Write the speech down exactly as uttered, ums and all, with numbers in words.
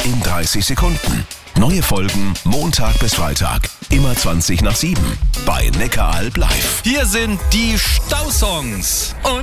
in dreißig Sekunden. Neue Folgen Montag bis Freitag. Immer zwanzig nach sieben. Bei Neckaralb live. Hier sind die Stausongs. Und